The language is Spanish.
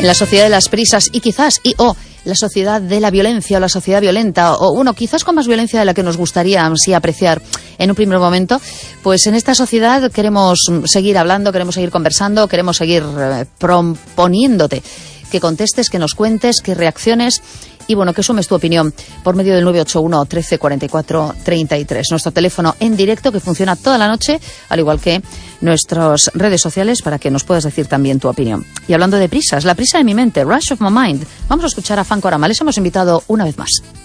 En la sociedad de las prisas y quizás, la sociedad de la violencia o la sociedad violenta, o bueno, quizás con más violencia de la que nos gustaría sí apreciar en un primer momento, pues en esta sociedad queremos seguir hablando, queremos seguir conversando, queremos seguir proponiéndote que contestes, que nos cuentes, que reacciones y bueno, que sumes tu opinión por medio del 981 13 44 33. Nuestro teléfono en directo que funciona toda la noche, al igual que nuestras redes sociales para que nos puedas decir también tu opinión. Y hablando de prisas, la prisa de mi mente, Rush of My Mind. Vamos a escuchar a Franco Arama. Les hemos invitado una vez más.